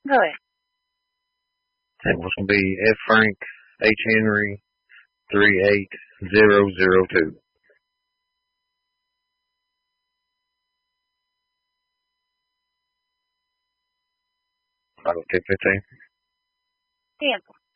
Go ahead. That was going to be F. Frank H. Henry 38002. 50215. Cancel.